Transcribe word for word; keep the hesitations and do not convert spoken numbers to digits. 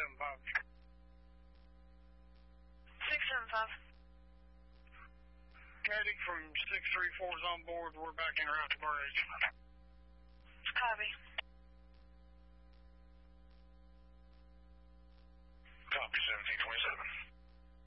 seven five. six seven five. Medic from six three four is on board. We're back en route to Bar H. Copy.